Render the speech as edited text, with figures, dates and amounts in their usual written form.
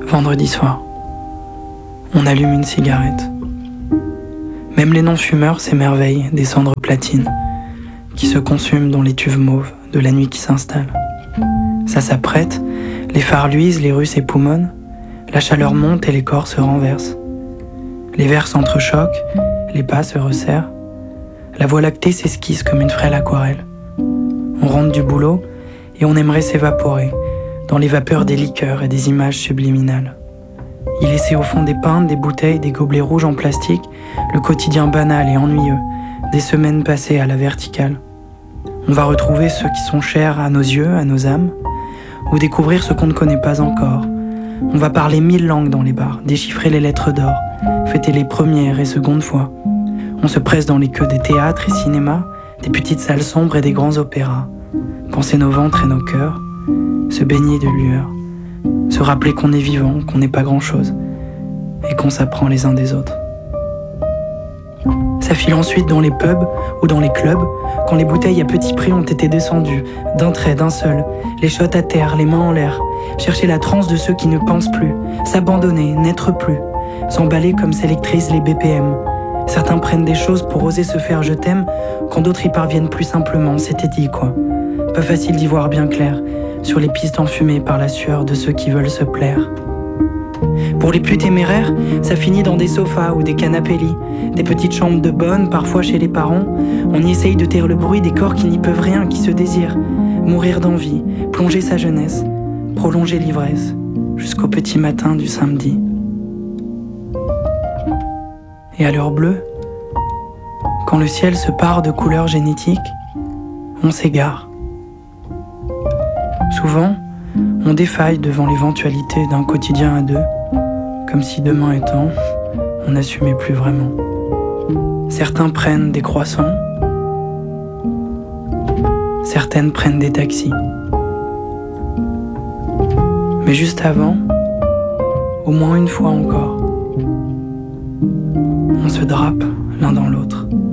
Vendredi soir, on allume une cigarette. Même les non-fumeurs s'émerveillent des cendres platines qui se consument dans l'étuve mauve de la nuit qui s'installe. Ça s'apprête, les phares luisent, les rues s'époumonnent, la chaleur monte et les corps se renversent. Les verres s'entrechoquent, les pas se resserrent. La voie lactée s'esquisse comme une frêle aquarelle. On rentre du boulot et on aimerait s'évaporer dans les vapeurs des liqueurs et des images subliminales. Y laisser au fond des pintes, des bouteilles, des gobelets rouges en plastique, le quotidien banal et ennuyeux, des semaines passées à la verticale. On va retrouver ceux qui sont chers à nos yeux, à nos âmes, ou découvrir ce qu'on ne connaît pas encore. On va parler 1000 langues dans les bars, déchiffrer les lettres d'or, fêter les premières et secondes fois. On se presse dans les queues des théâtres et cinémas, des petites salles sombres et des grands opéras. Penser nos ventres et nos cœurs, se baigner de lueur, se rappeler qu'on est vivant, qu'on n'est pas grand-chose, et qu'on s'apprend les uns des autres. Ça file ensuite dans les pubs ou dans les clubs, quand les bouteilles à petit prix ont été descendues, d'un trait, d'un seul, les shots à terre, les mains en l'air, chercher la transe de ceux qui ne pensent plus, s'abandonner, n'être plus, s'emballer comme s'électrisent les BPM. Certains prennent des choses pour oser se faire je t'aime, quand d'autres y parviennent plus simplement, c'était dit quoi. Pas facile d'y voir bien clair, sur les pistes enfumées par la sueur de ceux qui veulent se plaire. Pour les plus téméraires, ça finit dans des sofas ou des canapés-lits, des petites chambres de bonne, parfois chez les parents. On y essaye de taire le bruit des corps qui n'y peuvent rien, qui se désirent. Mourir d'envie, plonger sa jeunesse, prolonger l'ivresse, jusqu'au petit matin du samedi. Et à l'heure bleue, quand le ciel se pare de couleurs génétiques, on s'égare. Souvent, on défaille devant l'éventualité d'un quotidien à deux, comme si demain étant, on n'assumait plus vraiment. Certains prennent des croissants, certaines prennent des taxis. Mais juste avant, au moins une fois encore, on se drape l'un dans l'autre.